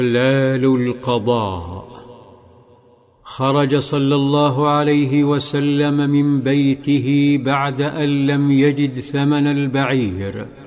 حلال القضاء. خرج صلى الله عليه وسلم من بيته بعد أن لم يجد ثمن البعير،